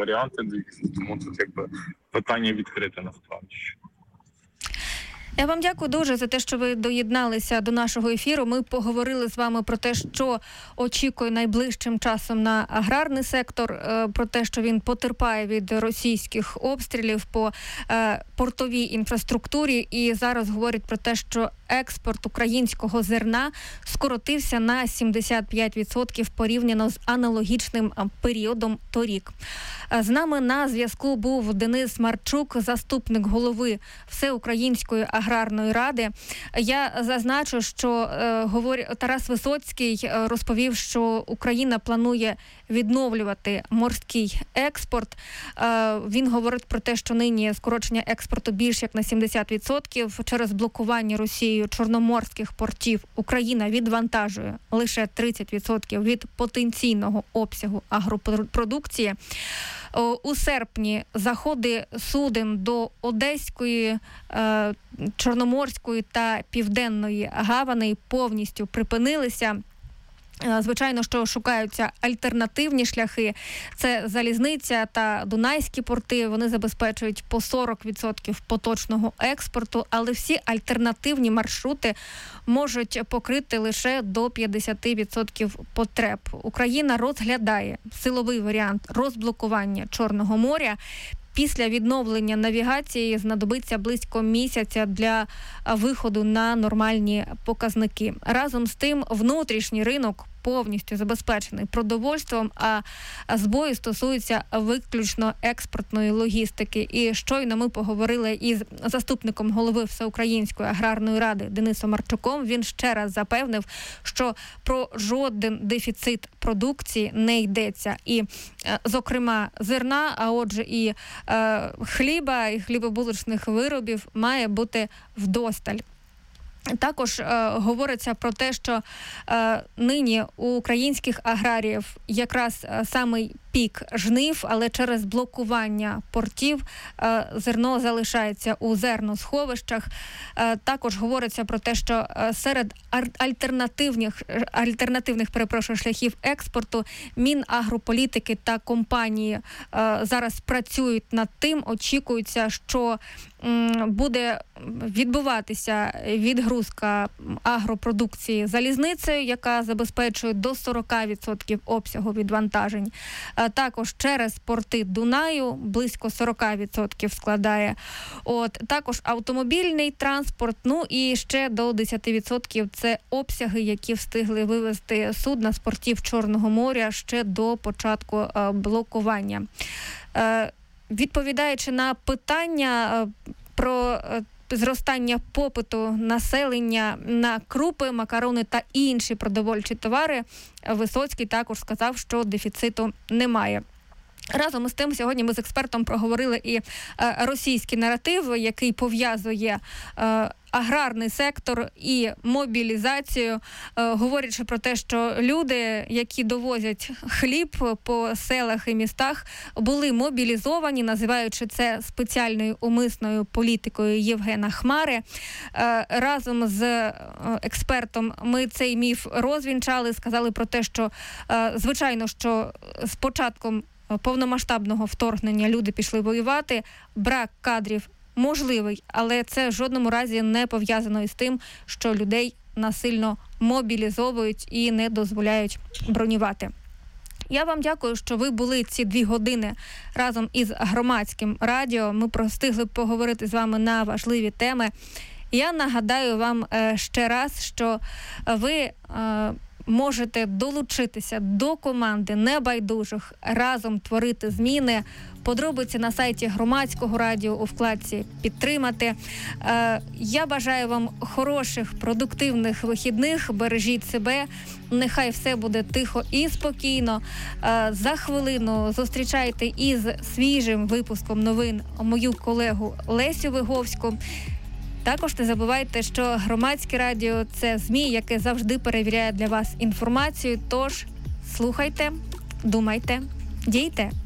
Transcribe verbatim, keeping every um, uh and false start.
варіанти дивіться. Тому тут якби питання відкрите насправді. Я вам дякую дуже за те, що ви доєдналися до нашого ефіру. Ми поговорили з вами про те, що очікує найближчим часом на аграрний сектор, про те, що він потерпає від російських обстрілів по портовій інфраструктурі. І зараз говорять про те, що експорт українського зерна скоротився на сімдесят п'ять відсотків порівняно з аналогічним періодом торік. З нами на зв'язку був Денис Марчук, заступник голови Всеукраїнської аграрної ради. Я зазначу, що е, говор... Тарас Висоцький розповів, що Україна планує відновлювати морський експорт. Е, він говорить про те, що нині скорочення експорту більш як на сімдесят відсотків. Через блокування Росією чорноморських портів Україна відвантажує лише тридцять відсотків від потенційного обсягу агропродукції. У серпні заходи суден до Одеської, Чорноморської та Південної гаваней повністю припинилися. Звичайно, що шукаються альтернативні шляхи. Це залізниця та Дунайські порти. Вони забезпечують по сорок відсотків поточного експорту, але всі альтернативні маршрути можуть покрити лише до п'ятдесят відсотків потреб. Україна розглядає силовий варіант розблокування Чорного моря. Після відновлення навігації знадобиться близько місяця для виходу на нормальні показники. Разом з тим, внутрішній ринок повністю забезпечений продовольством, а збої стосуються виключно експортної логістики. І щойно ми поговорили із заступником голови Всеукраїнської аграрної ради Денисом Марчуком. Він ще раз запевнив, що про жоден дефіцит продукції не йдеться. І, зокрема, зерна, а отже і е, хліба, і хлібобулочних виробів має бути вдосталь. Також е, говориться про те, що е, нині у українських аграріїв якраз е, самий пік жнив, але через блокування портів е, зерно залишається у зерносховищах. Е, також говориться про те, що е, серед альтернативних, альтернативних перепрошую, шляхів експорту Мінагрополітики та компанії е, зараз працюють над тим. Очікується, що м, буде відбуватися відгрузка агропродукції залізницею, яка забезпечує до сорок відсотків обсягу відвантажень. Також через порти Дунаю близько сорок відсотків складає. От, також автомобільний транспорт, ну і ще до десять відсотків це обсяги, які встигли вивезти судна з портів Чорного моря ще до початку е, блокування. Е, відповідаючи на питання е, про е, зростання попиту населення на крупи, макарони та інші продовольчі товари, Висоцький також сказав, що дефіциту немає. Разом із тим, сьогодні ми з експертом проговорили і е, російський наратив, який пов'язує е, аграрний сектор і мобілізацію, е, говорячи про те, що люди, які довозять хліб по селах і містах, були мобілізовані, називаючи це спеціальною умисною політикою Євгена Хмари. Е, разом з е, експертом ми цей міф розвінчали, сказали про те, що, е, звичайно, що з початком повномасштабного вторгнення люди пішли воювати, брак кадрів можливий, але це в жодному разі не пов'язано із тим, що людей насильно мобілізовують і не дозволяють бронювати. Я вам дякую, що ви були ці дві години разом із Громадським радіо. Ми встигли поговорити з вами на важливі теми. Я нагадаю вам ще раз, що ви можете долучитися до команди небайдужих, разом творити зміни. Подробиці на сайті Громадського радіо у вкладці «Підтримати». Я бажаю вам хороших, продуктивних вихідних. Бережіть себе. Нехай все буде тихо і спокійно. За хвилину зустрічайте із свіжим випуском новин мою колегу Лесю Виговську. Також не забувайте, що Громадське радіо – це ЗМІ, яке завжди перевіряє для вас інформацію. Тож слухайте, думайте, дійте.